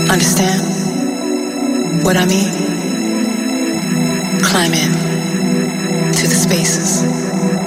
Understand what I mean? Climb in to the spaces.